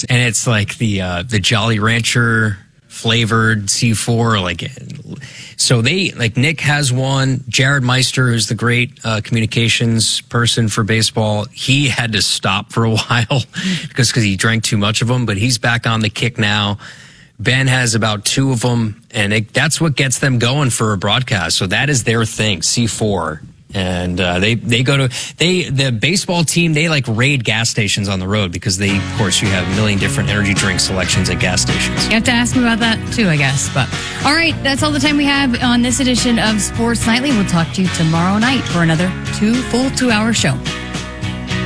is, and it's like the Jolly Rancher flavored C4. Like, so Nick has one. Jared Meister, who's the great communications person for baseball, he had to stop for a while because he drank too much of them. But he's back on the kick now. Ben has about 2 of them, and that's what gets them going for a broadcast. So that is their thing, C4. And the baseball team, they like raid gas stations on the road because of course, you have a million different energy drink selections at gas stations. You have to ask me about that too, I guess. But all right, that's all the time we have on this edition of Sports Nightly. We'll talk to you tomorrow night for another full 2-hour show.